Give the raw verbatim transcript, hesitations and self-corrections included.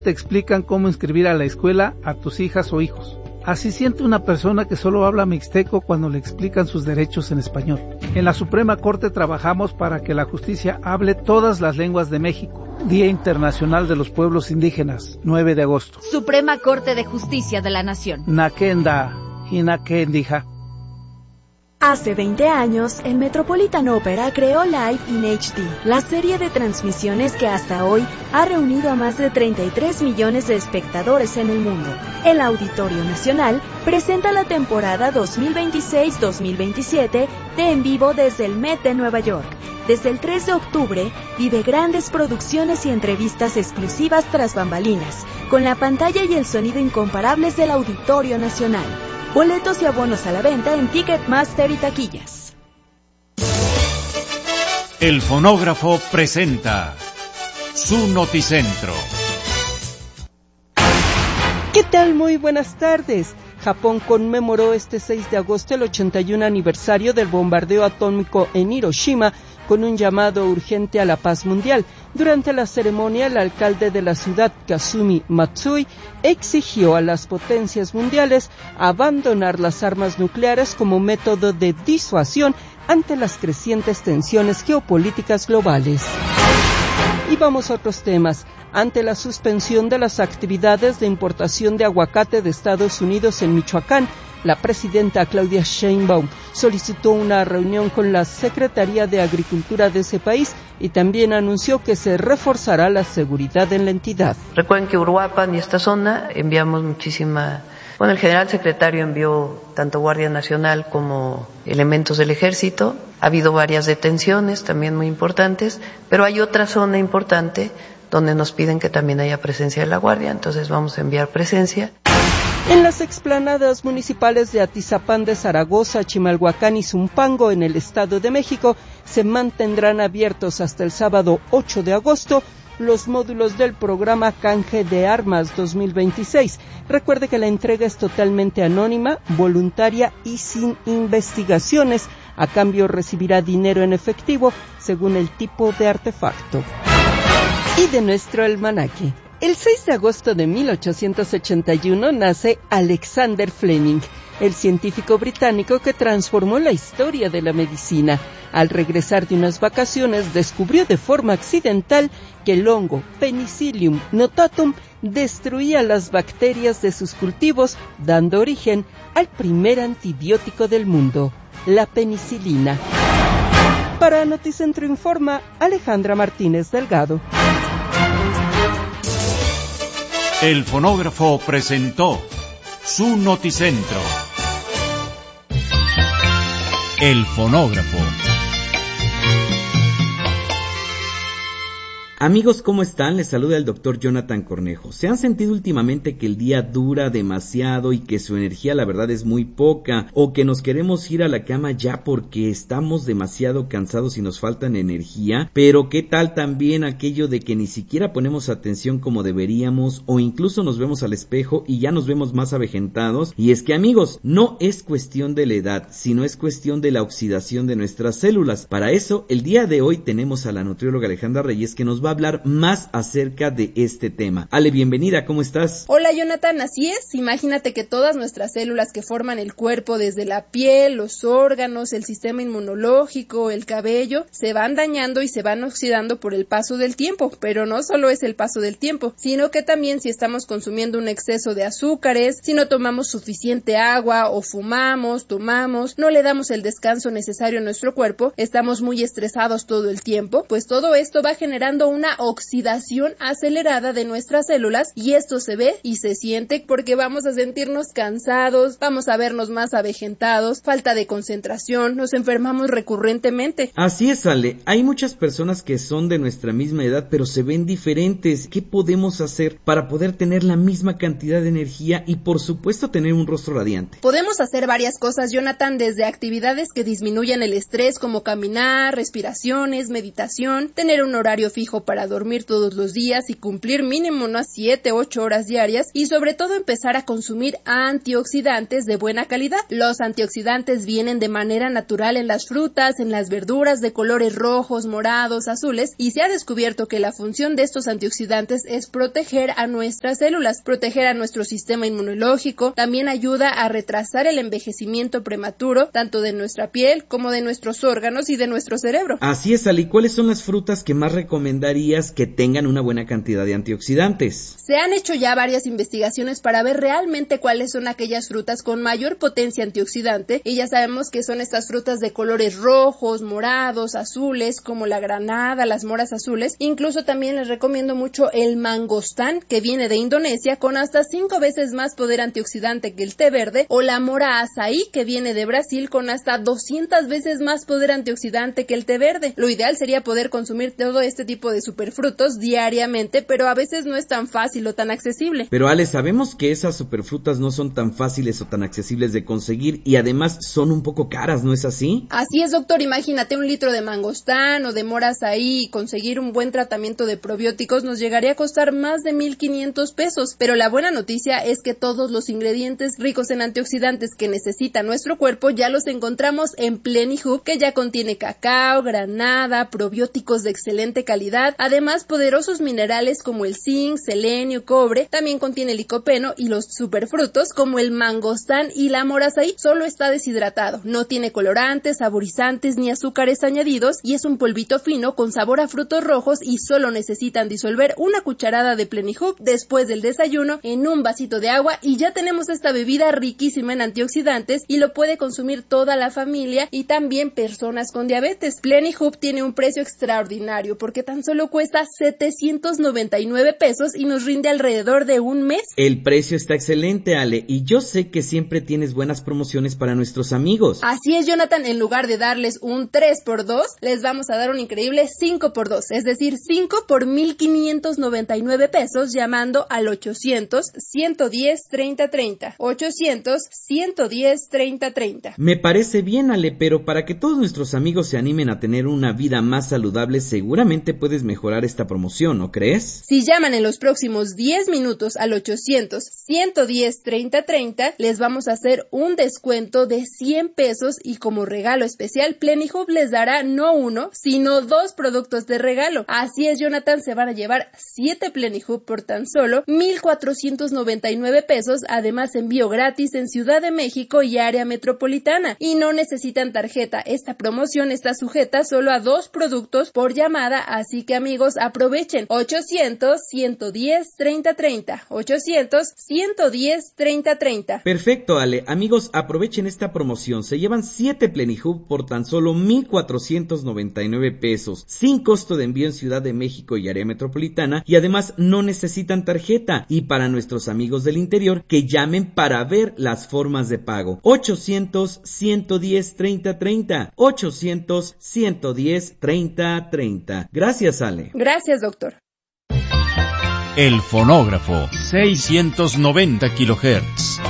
te explican cómo inscribir a la escuela a tus hijas o hijos. Así siente una persona que solo habla mixteco cuando le explican sus derechos en español. En la Suprema Corte trabajamos para que la justicia hable todas las lenguas de México. Día Internacional de los Pueblos Indígenas, nueve de agosto. Suprema Corte de Justicia de la Nación. Nakenda, Hinakendija. Hace veinte años, el Metropolitan Opera creó Live in H D, la serie de transmisiones que hasta hoy ha reunido a más de treinta y tres millones de espectadores en el mundo. El Auditorio Nacional presenta la temporada dos mil veintiséis dos mil veintisiete de En Vivo desde el Met de Nueva York. Desde el tres de octubre, vive grandes producciones y entrevistas exclusivas tras bambalinas, con la pantalla y el sonido incomparables del Auditorio Nacional. Boletos y abonos a la venta en Ticketmaster y taquillas. El fonógrafo presenta su Noticentro. ¿Qué tal? Muy buenas tardes. Japón conmemoró este seis de agosto el ochenta y uno aniversario del bombardeo atómico en Hiroshima con un llamado urgente a la paz mundial. Durante la ceremonia, el alcalde de la ciudad, Kazumi Matsui, exigió a las potencias mundiales abandonar las armas nucleares como método de disuasión ante las crecientes tensiones geopolíticas globales. Y vamos a otros temas. Ante la suspensión de las actividades de importación de aguacate de Estados Unidos en Michoacán, la presidenta Claudia Sheinbaum solicitó una reunión con la Secretaría de Agricultura de ese país y también anunció que se reforzará la seguridad en la entidad. Recuerden que Uruapan y esta zona enviamos muchísima... Bueno, el general secretario envió tanto Guardia Nacional como elementos del Ejército. Ha habido varias detenciones también muy importantes, pero hay otra zona importante donde nos piden que también haya presencia de la Guardia, entonces vamos a enviar presencia. En las explanadas municipales de Atizapán de Zaragoza, Chimalhuacán y Zumpango, en el Estado de México, se mantendrán abiertos hasta el sábado ocho de agosto los módulos del programa Canje de Armas dos mil veintiséis. Recuerde que la entrega es totalmente anónima, voluntaria y sin investigaciones. A cambio recibirá dinero en efectivo según el tipo de artefacto. Y de nuestro almanaque. El seis de agosto de mil ochocientos ochenta y uno nace Alexander Fleming, el científico británico que transformó la historia de la medicina. Al regresar de unas vacaciones, descubrió de forma accidental que el hongo Penicillium notatum destruía las bacterias de sus cultivos, dando origen al primer antibiótico del mundo, la penicilina. Para Noticentro Informa, Alejandra Martínez Delgado. El fonógrafo presentó su Noticentro. El fonógrafo. Amigos, ¿cómo están? Les saluda el doctor Jonathan Cornejo. ¿Se han sentido últimamente que el día dura demasiado y que su energía la verdad es muy poca? ¿O que nos queremos ir a la cama ya porque estamos demasiado cansados y nos faltan energía? Pero ¿qué tal también aquello de que ni siquiera ponemos atención como deberíamos o incluso nos vemos al espejo y ya nos vemos más avejentados? Y es que, amigos, no es cuestión de la edad, sino es cuestión de la oxidación de nuestras células. Para eso, el día de hoy tenemos a la nutrióloga Alejandra Reyes que nos va a hablar más acerca de este tema. Ale, bienvenida, ¿cómo estás? Hola, Jonathan, así es. Imagínate que todas nuestras células que forman el cuerpo, desde la piel, los órganos, el sistema inmunológico, el cabello, se van dañando y se van oxidando por el paso del tiempo. Pero no solo es el paso del tiempo, sino que también si estamos consumiendo un exceso de azúcares, si no tomamos suficiente agua o fumamos, tomamos, no le damos el descanso necesario a nuestro cuerpo, estamos muy estresados todo el tiempo, pues todo esto va generando un una oxidación acelerada de nuestras células y esto se ve y se siente porque vamos a sentirnos cansados, vamos a vernos más avejentados, falta de concentración, nos enfermamos recurrentemente. Así es, Ale, hay muchas personas que son de nuestra misma edad pero se ven diferentes. ¿Qué podemos hacer para poder tener la misma cantidad de energía y por supuesto tener un rostro radiante? Podemos hacer varias cosas, Jonathan, desde actividades que disminuyan el estrés como caminar, respiraciones, meditación, tener un horario fijo para para dormir todos los días y cumplir mínimo unas siete u ocho horas diarias, y sobre todo empezar a consumir antioxidantes de buena calidad. Los antioxidantes vienen de manera natural en las frutas, en las verduras de colores rojos, morados, azules, y se ha descubierto que la función de estos antioxidantes es proteger a nuestras células, proteger a nuestro sistema inmunológico, también ayuda a retrasar el envejecimiento prematuro, tanto de nuestra piel como de nuestros órganos y de nuestro cerebro. Así es, Ali. ¿Cuáles son las frutas que más recomendarías que tengan una buena cantidad de antioxidantes? Se han hecho ya varias investigaciones para ver realmente cuáles son aquellas frutas con mayor potencia antioxidante, y ya sabemos que son estas frutas de colores rojos, morados, azules, como la granada, las moras azules. Incluso también les recomiendo mucho el mangostán, que viene de Indonesia, con hasta cinco veces más poder antioxidante que el té verde, o la mora açaí, que viene de Brasil, con hasta doscientas veces más poder antioxidante que el té verde. Lo ideal sería poder consumir todo este tipo de superfrutos diariamente, pero a veces no es tan fácil o tan accesible. Pero Ale, sabemos que esas superfrutas no son tan fáciles o tan accesibles de conseguir, y además son un poco caras, ¿no es así? Así es, doctor. Imagínate un litro de mangostán o de mora açaí, y conseguir un buen tratamiento de probióticos nos llegaría a costar más de mil quinientos pesos. Pero la buena noticia es que todos los ingredientes ricos en antioxidantes que necesita nuestro cuerpo ya los encontramos en Plenihub, que ya contiene cacao, granada, probióticos de excelente calidad, además poderosos minerales como el zinc, selenio, cobre. También contiene licopeno, y los superfrutos como el mangostán y la mora açaí solo está deshidratado, no tiene colorantes, saborizantes ni azúcares añadidos, y es un polvito fino con sabor a frutos rojos, y solo necesitan disolver una cucharada de Plenihub después del desayuno en un vasito de agua, y ya tenemos esta bebida riquísima en antioxidantes, y lo puede consumir toda la familia y también personas con diabetes. Plenihub tiene un precio extraordinario porque tan solo cuesta setecientos noventa y nueve pesos y nos rinde alrededor de un mes. El precio está excelente, Ale, y yo sé que siempre tienes buenas promociones para nuestros amigos. Así es, Jonathan. En lugar de darles un tres por dos, les vamos a dar un increíble cinco por dos, es decir, cinco por mil quinientos noventa y nueve pesos, llamando al ochocientos, ciento diez, treinta treinta. ochocientos, ciento diez, treinta treinta. Me parece bien, Ale, pero para que todos nuestros amigos se animen a tener una vida más saludable, seguramente puedes mejorar esta promoción, ¿no crees? Si llaman en los próximos diez minutos al ochocientos, ciento diez, treinta treinta, les vamos a hacer un descuento de cien pesos, y como regalo especial, Plenihub les dará no uno, sino dos productos de regalo. Así es, Jonathan, se van a llevar siete Plenihub por tan solo mil cuatrocientos noventa y nueve pesos, además envío gratis en Ciudad de México y área metropolitana, y no necesitan tarjeta. Esta promoción está sujeta solo a dos productos por llamada, así que amigos, aprovechen. Ochocientos, ciento diez, treinta treinta. ochocientos, ciento diez, treinta treinta. Perfecto, Ale. Amigos, aprovechen esta promoción. Se llevan siete Plenihub por tan solo mil cuatrocientos noventa y nueve pesos, sin costo de envío en Ciudad de México y área metropolitana, y además no necesitan tarjeta. Y para nuestros amigos del interior, que llamen para ver las formas de pago. ochocientos, ciento diez, treinta treinta. ochocientos, ciento diez, treinta treinta. Gracias, Ale. Gracias, doctor. El fonógrafo, seiscientos noventa kilohertz.